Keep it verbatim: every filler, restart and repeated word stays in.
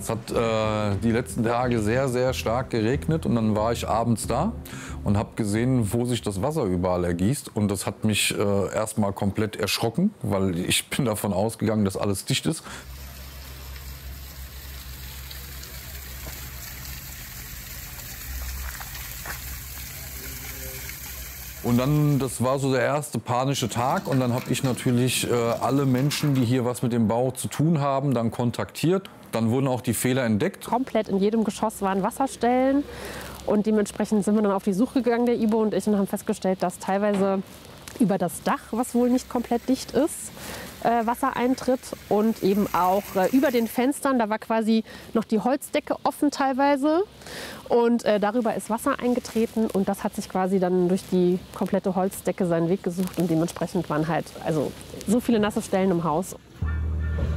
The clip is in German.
Es hat äh, die letzten Tage sehr, sehr stark geregnet und dann war ich abends da und habe gesehen, wo sich das Wasser überall ergießt. Und das hat mich äh, erstmal komplett erschrocken, weil ich bin davon ausgegangen, dass alles dicht ist. Und dann, das war so der erste panische Tag und dann habe ich natürlich äh, alle Menschen, die hier was mit dem Bau zu tun haben, dann kontaktiert. Dann wurden auch die Fehler entdeckt. Komplett in jedem Geschoss waren Wasserstellen und dementsprechend sind wir dann auf die Suche gegangen, der Ibo und ich, und haben festgestellt, dass teilweise über das Dach, was wohl nicht komplett dicht ist, äh, Wasser eintritt und eben auch äh, über den Fenstern, da war quasi noch die Holzdecke offen teilweise und äh, darüber ist Wasser eingetreten und das hat sich quasi dann durch die komplette Holzdecke seinen Weg gesucht und dementsprechend waren halt also so viele nasse Stellen im Haus.